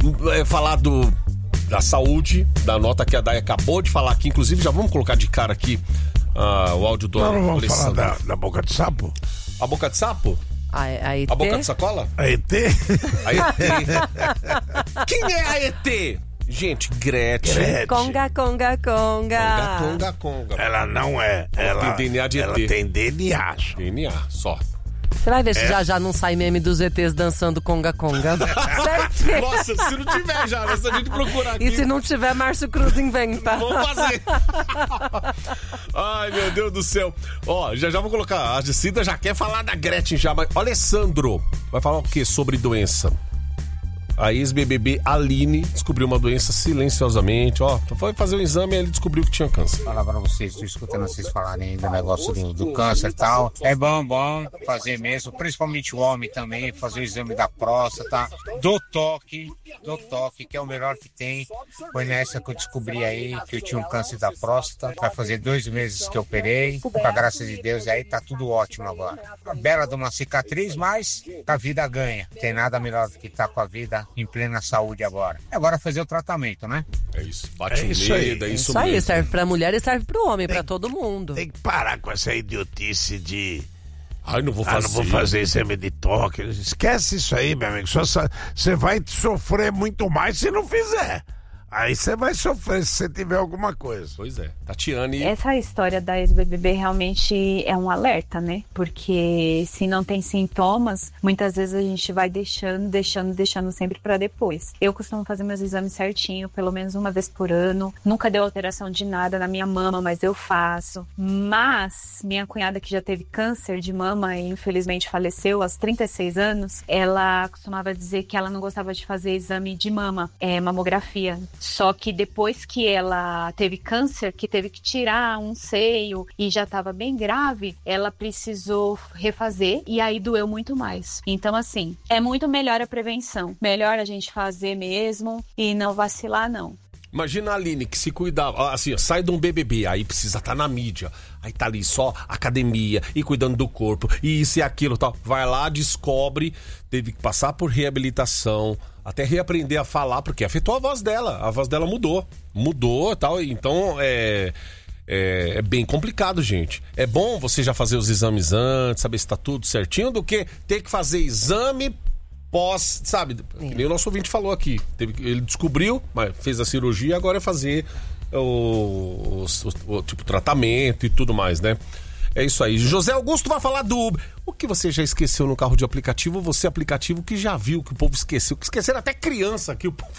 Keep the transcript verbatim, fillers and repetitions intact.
é, falar do, da saúde, da nota que a Day acabou de falar aqui. Inclusive, já vamos colocar de cara aqui uh, o áudio do... Não, não vamos falar da, da boca de sapo? A boca de sapo? A, a E T? A boca de sacola? A E T? A E T. Quem é a E T? Gente, Gretchen. Gretchen. Conga, conga, conga. Conga, conga, conga. Ela não é. Ela, ela tem D N A de ela E T. tem D N A. D N A, só. Você vai ver se É. já já não sai meme dos E Tês dançando conga, conga. Certeza. Nossa, se não tiver já, né? Se a gente procurar aqui. E se não tiver, Márcio Cruz inventa. Vamos fazer. Ai, meu Deus do céu. Ó, já já vou colocar. A Cida já quer falar da Gretchen já, mas... Alessandro vai falar o quê sobre doença? A ex-B B B Aline descobriu uma doença silenciosamente. Ó, foi fazer um exame e ele descobriu que tinha câncer. Falar pra vocês, tô escutando vocês falarem do negócio do, do câncer e tal. É bom, bom fazer mesmo, principalmente o homem também, fazer o exame da próstata, do toque, do toque, que é o melhor que tem. Foi nessa que eu descobri aí que eu tinha um câncer da próstata. Vai fazer dois meses que eu operei, com a graça de Deus, aí tá tudo ótimo agora. A bela de uma cicatriz, mas a vida ganha. Tem nada melhor do que estar com a vida em plena saúde agora. Agora fazer o tratamento, né? É isso. Bate É o isso aí. medo, é isso Isso aí, mesmo. serve pra mulher e serve pro homem, pra todo mundo. Tem que parar com essa idiotice de... Ai, não vou Ah, fazer. não vou fazer exame de toque. Esquece isso aí, meu amigo. Você vai sofrer muito mais se não fizer. Aí você vai sofrer se você tiver alguma coisa. Pois é. Tatiane. Essa história da ex-B B B realmente é um alerta, né? Porque se não tem sintomas, muitas vezes a gente vai deixando, deixando, deixando sempre pra depois. Eu costumo fazer meus exames certinho, pelo menos uma vez por ano. Nunca deu alteração de nada na minha mama, mas eu faço. Mas minha cunhada, que já teve câncer de mama e infelizmente faleceu aos trinta e seis anos, ela costumava dizer que ela não gostava de fazer exame de mama, é, mamografia. Só que depois que ela teve câncer, que teve que tirar um seio e já estava bem grave, ela precisou refazer e aí doeu muito mais. Então, assim, é muito melhor a prevenção. Melhor a gente fazer mesmo e não vacilar, não. Imagina a Aline que se cuidava, assim, ó, sai de um B B B, aí precisa estar na mídia, aí tá ali só academia e cuidando do corpo, e isso e aquilo tal. Vai lá, descobre, teve que passar por reabilitação, até reaprender a falar, porque afetou a voz dela, a voz dela mudou, mudou e tal, então é... É, é bem complicado, gente. É bom você já fazer os exames antes, saber se tá tudo certinho, do que ter que fazer exame pós, sabe? Que nem o nosso ouvinte falou aqui. Teve, ele descobriu, mas fez a cirurgia, agora é fazer o, o, o, o tipo tratamento e tudo mais, né? É isso aí. José Augusto vai falar do Uber. O que você já esqueceu no carro de aplicativo? Você, aplicativo que já viu que o povo esqueceu. Que esqueceram até criança que o povo